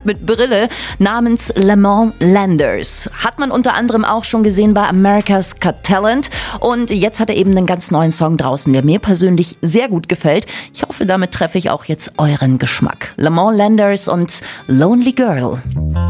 mit Brille namens Lamont Landers. Hat man unter anderem auch schon gesehen bei America's Got Talent. Und jetzt hat er eben einen ganz neuen Song draußen, der mir persönlich sehr gut gefällt. Ich hoffe, damit treffe ich auch jetzt euren Geschmack. Lamont Landers und Lonely Girl.